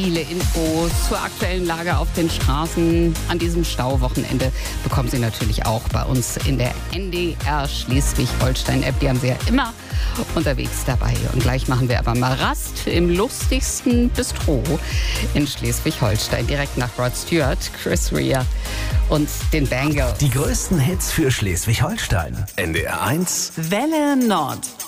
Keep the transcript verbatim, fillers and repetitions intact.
viele Infos zur aktuellen Lage auf den Straßen an diesem Stauwochenende bekommen Sie natürlich auch bei uns in der N D R Schleswig-Holstein-App. Die haben Sie ja immer unterwegs dabei. Und gleich machen wir aber mal Rast im lustigsten Bistro in Schleswig-Holstein. Direkt nach Rod Stewart, Chris Rea und den Bangles. Die größten Hits für Schleswig-Holstein. N D R eins Welle Nord.